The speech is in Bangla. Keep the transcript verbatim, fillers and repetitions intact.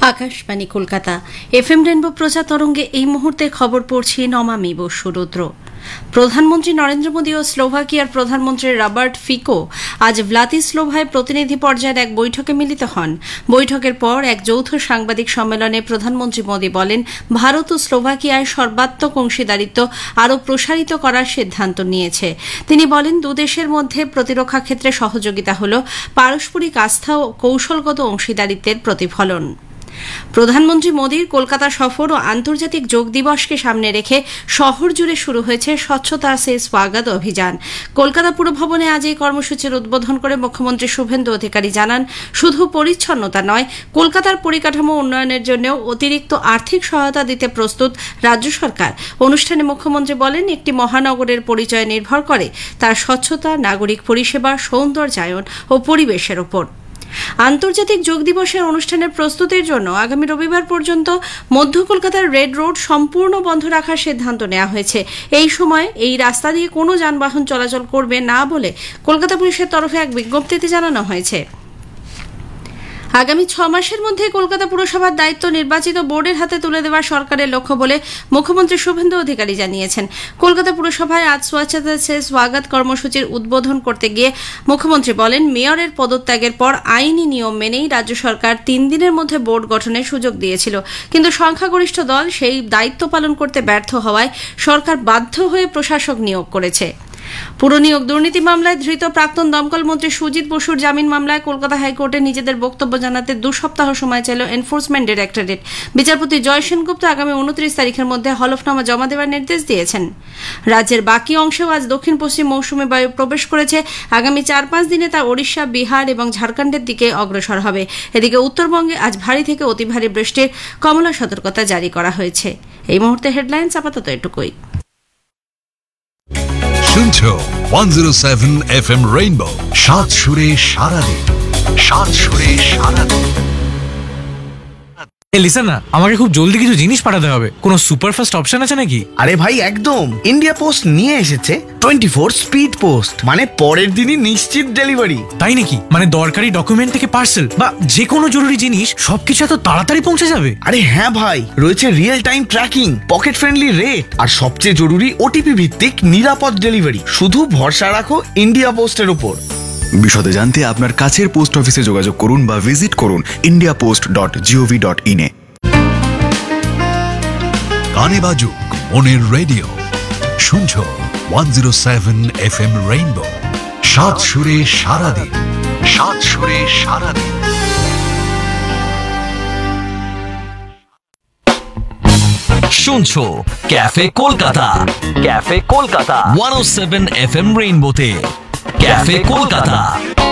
আকাশবাণী কলকাতা এফএম রেনবো প্রচার তরঙ্গে এই মুহূর্তে খবর পড়ছি নমামি বসুরুদ্র। প্রধানমন্ত্রী নরেন্দ্র মোদী ও স্লোভাকিয়ার প্রধানমন্ত্রী রবার্ট ফিকো আজ ব্লাতিস্লোভায় প্রতিনিধি পর্যায়ের এক বৈঠকে মিলিত হন। বৈঠকের পর এক যৌথ সাংবাদিক সম্মেলনে প্রধানমন্ত্রী মোদী বলেন, ভারত ও স্লোভাকিয়ায় সর্বাত্মক অংশীদারিত্ব আরও প্রসারিত করার সিদ্ধান্ত নিয়েছে। তিনি বলেন, দুদেশের মধ্যে প্রতিরক্ষা ক্ষেত্রে সহযোগিতা হল পারস্পরিক আস্থা ও কৌশলগত অংশীদারিত্বের প্রতিফলন। প্রধানমন্ত্রী মোদীর কলকাতা সফর ও আন্তর্জাতিক যোগ দিবসকে সামনে রেখে শহর জুড়ে শুরু হয়েছে স্বচ্ছতা সে স্বাগত অভিযান। কলকাতা পুর ভবনে আজ এই কর্মসূচির উদ্বোধন করে মুখ্যমন্ত্রী শুভেন্দু অধিকারী জানান, শুধু পরিচ্ছন্নতা নয়, কলকাতার পরিকাঠামো উন্নয়নের জন্যও অতিরিক্ত আর্থিক সহায়তা দিতে প্রস্তুত রাজ্য সরকার। অনুষ্ঠানে মুখ্যমন্ত্রী বলেন, একটি মহানগরের পরিচয় নির্ভর করে তার স্বচ্ছতা, নাগরিক পরিষেবা, সৌন্দর্যায়ন ও পরিবেশের ওপর। আন্তর্জাতিক যোগ দিবসের অনুষ্ঠানের প্রস্তুতির জন্য আগামী রবিবার পর্যন্ত মধ্য কলকাতার রেড রোড সম্পূর্ণ বন্ধ রাখার সিদ্ধান্ত নেওয়া হয়েছে। এই সময় এই রাস্তা দিয়ে কোনো যানবাহন চলাচল করবে না বলে কলকাতা পুলিশের তরফে এক বিজ্ঞপ্তিতে জানানো হয়েছে। আগামী ছ মাসের মধ্যে কলকাতা পুরসভার দায়িত্ব নির্বাচিত বোর্ডের হাতে তুলে দেওয়া সরকারের লক্ষ্য বলে মুখ্যমন্ত্রী শুভেন্দু অধিকারী জানিয়েছেন। কলকাতা পুরসভায় আজ স্বচ্ছতা সে স্বাগত কর্মসূচির উদ্বোধন করতে গিয়ে মুখ্যমন্ত্রী বলেন, মেয়রের পদত্যাগের পর আইনি নিয়ম মেনেই রাজ্য সরকার তিন দিনের মধ্যে বোর্ড গঠনের সুযোগ দিয়েছিল, কিন্তু সংখ্যাগরিষ্ঠ দল সেই দায়িত্ব পালন করতে ব্যর্থ হওয়ায় সরকার বাধ্য হয়ে প্রশাসক নিয়োগ করেছে। পুরনিয়োগ দুর্নীতি মামলায় ধৃত প্রাক্তন দমকল মন্ত্রী সুজিত বসুর জামিন মামলায় কলকাতা হাইকোর্টে নিজেদের বক্তব্য জানাতে দু সপ্তাহ সময় চাইল এনফোর্সমেন্ট ডিরেক্টরেট। বিচারপতি জয় সেনগুপ্ত আগামী উনত্রিশ তারিখের মধ্যে হলফনামা জমা দেওয়ার নির্দেশ দিয়েছেন। রাজ্যের বাকি অংশেও আজ দক্ষিণ পশ্চিম মৌসুমী বায়ু প্রবেশ করেছে। আগামী চার পাঁচ দিনে তা ওড়িশা, বিহার এবং ঝাড়খণ্ডের দিকে অগ্রসর হবে। এদিকে উত্তরবঙ্গে আজ ভারী থেকে অতি ভারী বৃষ্টির কমলা সতর্কতা জারি করা হয়েছে। এই মুহূর্তে হেডলাইন্স আপাতত এটুকুই। শুনছো একশো সাত এফএম রেইনবো, সাত সুরে সারাদিন, সাত সুরে সারাদিন। এ লিসেন না, আমাকে খুব জলদি কিছু জিনিস পাঠাতে হবে। কোনো সুপারফাস্ট অপশন আছে নাকি? আরে ভাই একদম, ইন্ডিয়া পোস্ট নিয়ে এসেছে টোয়েন্টি ফোর স্পিড পোস্ট, মানে পরের দিনই নিশ্চিত ডেলিভারি। তাই নাকি? মানে দরকারি ডকুমেন্ট থেকে পার্সেল বা যে কোনো জরুরি জিনিস সবকিছু এত তাড়াতাড়ি পৌঁছে যাবে? আরে হ্যাঁ ভাই, রয়েছে real time tracking, pocket friendly rate আর সবচেয়ে জরুরি ওটিপি ভিত্তিক নিরাপদ ডেলিভারি। শুধু ভরসা রাখো ইন্ডিয়া পোস্টের উপর। বিশদে জানতে আপনার কাছের পোস্ট অফিসে যোগাযোগ করুন বা ভিজিট করুন India post dot gov dot in a. গানে বাজুক মনের রেডিও, শুনছো একশো সাত এফএম রেইনবো, সাত সুরে সারাদিন, সাত সুরে সারাদিন। শুনছো ক্যাফে কলকাতা, ক্যাফে কলকাতা একশো সাত এফএম রেইনবোতে। ক্যাফে কলকাতা।